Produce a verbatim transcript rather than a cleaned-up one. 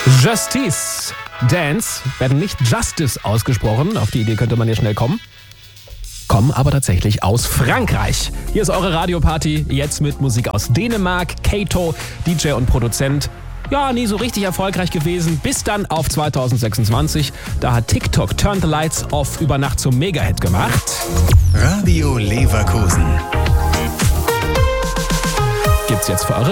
Justice Dance werden nicht Justice ausgesprochen. Auf die Idee könnte man ja schnell kommen. Kommen aber tatsächlich aus Frankreich. Hier ist eure Radioparty, jetzt mit Musik aus Dänemark. Kato, D J und Produzent. Ja, nie so richtig erfolgreich gewesen, bis dann auf zwanzig sechsundzwanzig. Da hat TikTok Turn the Lights Off über Nacht zum Mega-Hit gemacht. Radio Leverkusen. Gibt's jetzt für eure